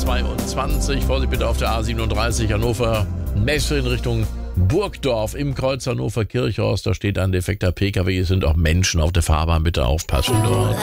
22. Vorsicht bitte auf der A37 Hannover Messe in Richtung Burgdorf im Kreuz Hannover Kirchhorst. Da steht ein defekter PKW. Es sind auch Menschen auf der Fahrbahn. Bitte aufpassen dort.